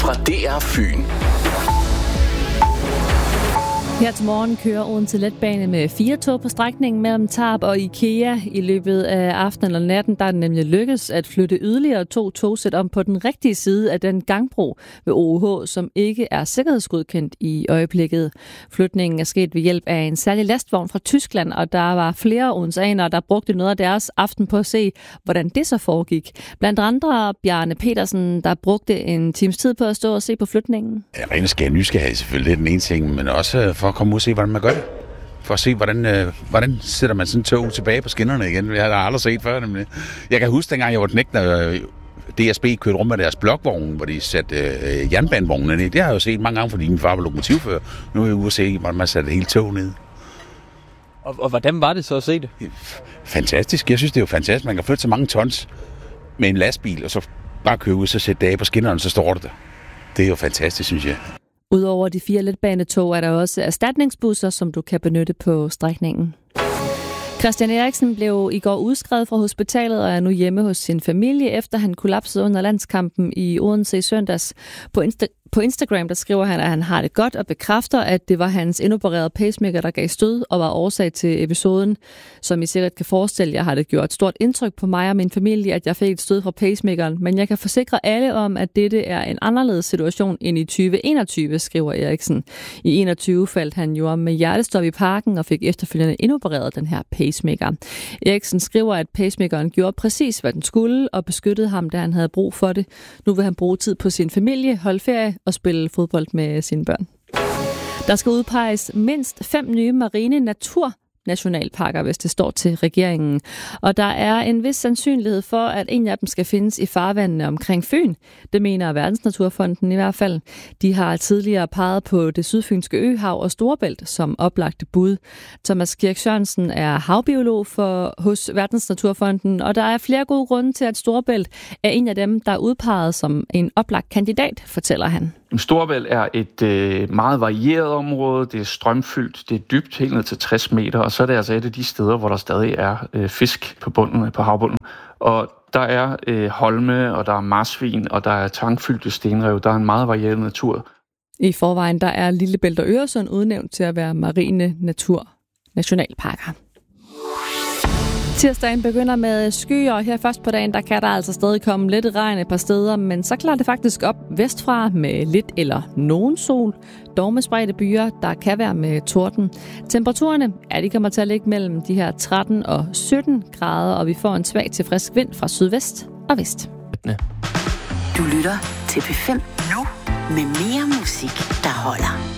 fra DR Fyn. Her til morgen kører Odense Letbane med 4 tog på strækningen mellem Tarp og IKEA. I løbet af aftenen eller natten, der er det nemlig lykkedes at flytte yderligere 2 togsæt om på den rigtige side af den gangbro ved OUH, som ikke er sikkerhedsgodkendt i øjeblikket. Flytningen er sket ved hjælp af en særlig lastvogn fra Tyskland, og der var flere odenseanere, der brugte noget af deres aften på at se, hvordan det så foregik. Blandt andre Bjarne Petersen, der brugte en times tid på at stå og se på flytningen. Ja, ren nysgerrighed selvfølgelig, det er den ene ting, men også for at komme ud og se, hvordan man gør det. For at se, hvordan sætter man sådan en tog tilbage på skinnerne igen. Jeg har aldrig set før, nemlig. Jeg kan huske, dengang jeg var knægt, når DSB kørte rundt med deres blokvogne, hvor de satte jernbanevognene ned. Det har jeg jo set mange gange, fordi min far var lokomotivfører. Nu er jeg ude at se, hvordan man satte hele tog ned. Og hvordan var det så at se det? Fantastisk. Jeg synes, det er jo fantastisk. Man kan flytte så mange tons med en lastbil, og så bare køre ud, så sætte det af på skinnerne, så står det der. Det er jo fantastisk, synes jeg. Udover de 4 letbanetog er der også erstatningsbusser, som du kan benytte på strækningen. Christian Eriksen blev i går udskrevet fra hospitalet og er nu hjemme hos sin familie, efter han kollapsede under landskampen i Odense i søndags. På Instagram der skriver han, at han har det godt og bekræfter, at det var hans indopererede pacemaker, der gav stød og var årsag til episoden. Som I sikkert kan forestille jer, har det gjort et stort indtryk på mig og min familie, at jeg fik et stød fra pacemakeren. Men jeg kan forsikre alle om, at dette er en anderledes situation end i 2021, skriver Eriksen. I 2021 faldt han jo om med hjertestop i parken og fik efterfølgende indopereret den her pacemaker. Eriksen skriver, at pacemakeren gjorde præcis, hvad den skulle og beskyttede ham, da han havde brug for det. Nu vil han bruge tid på sin familie, holde ferie og spille fodbold med sine børn. Der skal udpeges mindst 5 nye marine naturnationalparker, hvis det står til regeringen. Og der er en vis sandsynlighed for, at en af dem skal findes i farvandene omkring Fyn. Det mener Verdensnaturfonden i hvert fald. De har tidligere peget på det sydfynske øhav og Storebælt som oplagte bud. Thomas Kirk Sørensen er havbiolog hos Verdensnaturfonden, og der er flere gode grunde til, at Storebælt er en af dem, der er udpeget som en oplagt kandidat, fortæller han. Storebælt er et meget varieret område. Det er strømfyldt, det er dybt, helt ned til 60 meter, og så er det altså et af de steder, hvor der stadig er fisk på bunden, på havbunden. Og der er holme, og der er marsvin, og der er tangfyldte stenrev. Der er en meget varieret natur. I forvejen der er Lillebælt og Øresund udnævnt til at være marine naturnationalparker. Tirsdagen begynder med skyer, og her først på dagen, der kan der altså stadig komme lidt regn et par steder, men så klarer det faktisk op vestfra med lidt eller nogen sol. Dog med spredte byer, der kan være med torden. Temperaturerne, de kommer til at ligge mellem de her 13 og 17 grader, og vi får en svag til frisk vind fra sydvest og vest. Du lytter til P5 nu med mere musik, der holder.